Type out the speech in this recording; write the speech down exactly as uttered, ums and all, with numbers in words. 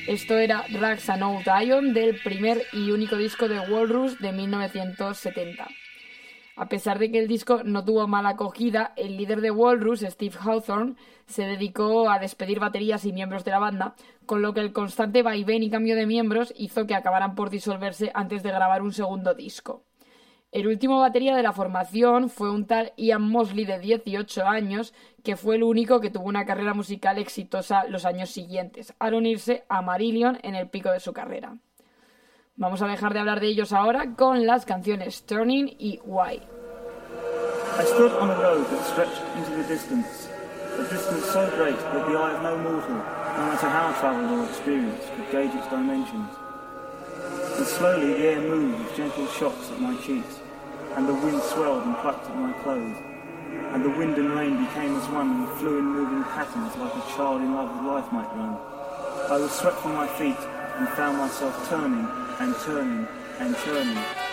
Esto era Rags and Old Iron, del primer y único disco de Walrus de mil novecientos setenta. A pesar de que el disco no tuvo mala acogida, el líder de Walrus, Steve Hawthorne, se dedicó a despedir baterías y miembros de la banda, con lo que el constante vaivén y cambio de miembros hizo que acabaran por disolverse antes de grabar un segundo disco. El último batería de la formación fue un tal Ian Mosley de dieciocho años, que fue el único que tuvo una carrera musical exitosa los años siguientes, al unirse a Marillion en el pico de su carrera. Vamos a dejar de hablar de ellos ahora con las canciones Turning y Why. I stood on a road that stretched into the distance, a distance so great that the eye of no mortal, no matter how travelled or experienced, could gauge its dimensions. And slowly the air moved with gentle shocks at my cheeks, and the wind swelled and plucked at my clothes, and the wind and rain became as one in fluid moving patterns like a child in love with life might run. I was swept from my feet and found myself turning and turning and turning.